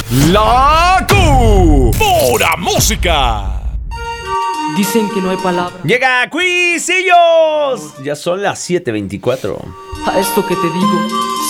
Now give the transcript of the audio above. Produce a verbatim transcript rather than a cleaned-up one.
La Q. Pura música. Dicen que no hay palabras. Llega Cuisillos. Ya son las siete veinticuatro. A esto que te digo